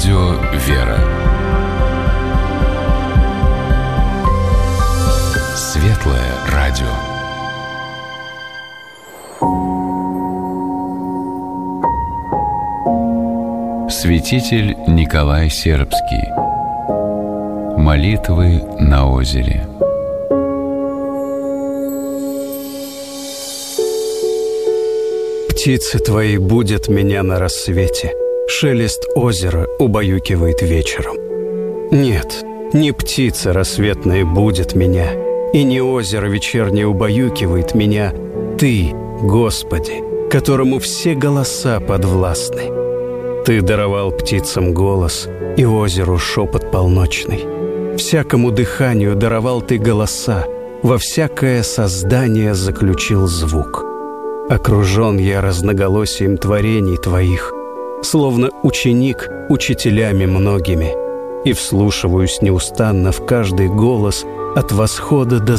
Радио «Вера». Светлое радио. Святитель Николай Сербский. Молитвы на озере. Птицы твои будят меня на рассвете, шелест озера убаюкивает вечером. Нет, не птица рассветная будет меня, и не озеро вечернее убаюкивает меня. Ты, Господи, которому все голоса подвластны. Ты даровал птицам голос и озеру шепот полночный. Всякому дыханию даровал ты голоса, во всякое создание заключил звук. Окружен я разноголосием творений твоих, словно ученик учителями многими, и вслушиваюсь неустанно в каждый голос от восхода до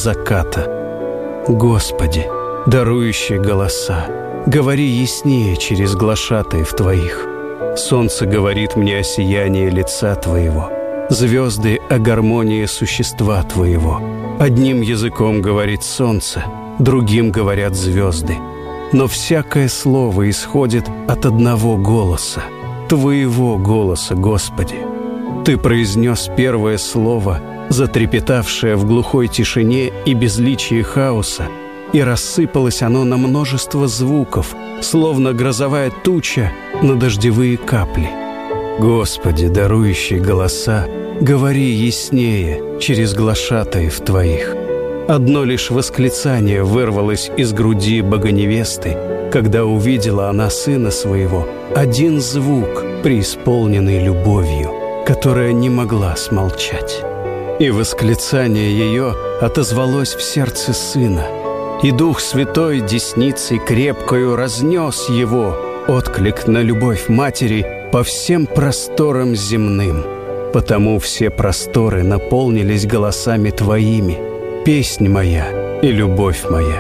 заката. Господи, дарующий голоса, говори яснее через глашатаев твоих. Солнце говорит мне о сиянии лица твоего, звезды о гармонии существа твоего. Одним языком говорит солнце, другим говорят звезды. Но всякое слово исходит от одного голоса, Твоего голоса, Господи. Ты произнес первое слово, затрепетавшее в глухой тишине и безличии хаоса, и рассыпалось оно на множество звуков, словно грозовая туча на дождевые капли. Господи, дарующий голоса, говори яснее через глашатаев Твоих. Одно лишь восклицание вырвалось из груди богоневесты, когда увидела она сына своего, один звук, преисполненный любовью, которая не могла смолчать. И восклицание ее отозвалось в сердце сына, и Дух Святой десницей крепкою разнес его, отклик на любовь матери по всем просторам земным. Потому все просторы наполнились голосами Твоими, песнь моя и любовь моя.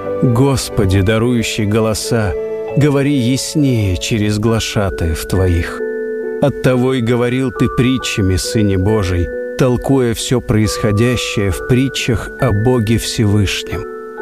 Господи, дарующий голоса, говори яснее через глашатаев Твоих. Оттого и говорил Ты притчами, Сыне Божий, толкуя все происходящее в притчах о Боге Всевышнем.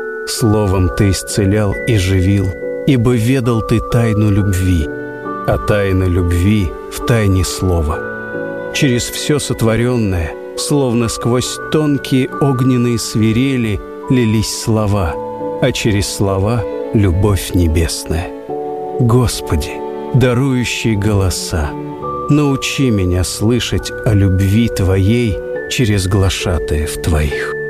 Словом Ты исцелял и живил, ибо ведал Ты тайну любви, а тайна любви в тайне слова. Через все сотворенное, словно сквозь тонкие огненные свирели, лились слова, а через слова — любовь небесная. Господи, дарующий голоса, научи меня слышать о любви Твоей через глашатаев Твоих.